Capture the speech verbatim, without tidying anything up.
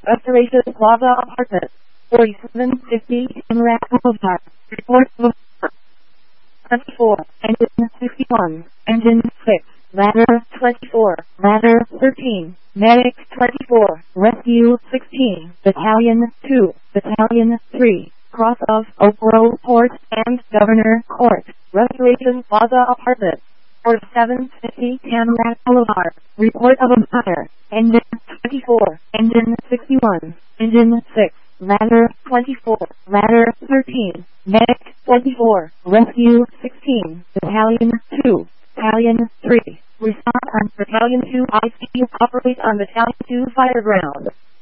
Restoration Plaza Apartment, forty-seven fifty Tamarack Boulevard. Report twenty-four, engine sixty-one, engine six, ladder twenty-four, ladder thirteen, medic twenty-four, rescue sixteen, battalion two, battalion three, cross of Oak Grove Port and Governor Court. Restoration Plaza Apartment, forty-seven fifty Tamarack Boulevard. Report of a fire. Engine twenty-four, engine sixty-one, engine six, ladder twenty-four, ladder thirteen, medic twenty-four, rescue sixteen, battalion two, battalion three. Respond on battalion two I C U. Operate on battalion two fire ground.